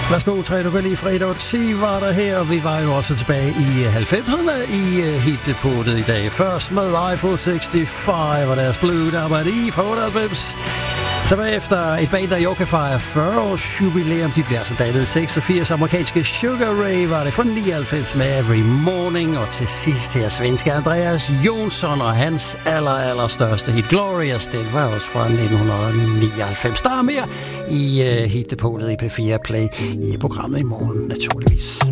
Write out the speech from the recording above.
Værsgo, 3 du kan lige fredag og 10 var der her, og vi var jo også tilbage i 90'erne i hitdepotet i dag. Først med Eiffel 65 og deres Blue Dabadi fra 98. Så bagefter et band, der jo kan fejre 40 års jubilæum. De bliver altså dannet 86. Amerikanske Sugar Ray var det fra 99 med Every Morning. Og til sidst her svenske Andreas Jonsson og hans allerstørste hit Glorious. Det var også fra 1999. Der er mere i hitdepotet i P4 Play i programmet i morgen naturligvis.